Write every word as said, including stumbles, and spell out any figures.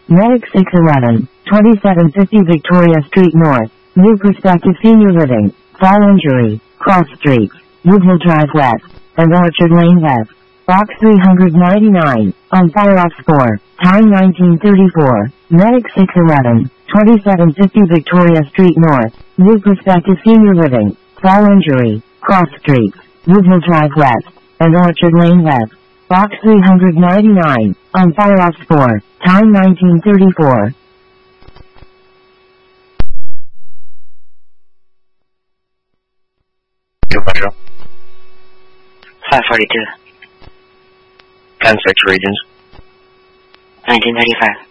Medic six eleven, twenty-seven fifty Victoria Street North, New Perspective Senior Living, Fall Injury, Cross Streets, Woodhill Drive West, and Orchard Lane West. Box three ninety-nine, on fire off score, time nineteen thirty-four, Medic six eleven, twenty-seven fifty Victoria Street North, New Perspective Senior Living, Fall Injury, Cross Streets, Woodhill Drive West, and Orchard Lane West. Box three ninety-nine, on fire off score, time nineteen thirty-four. five forty-two. ten six Regents. nineteen thirty-five.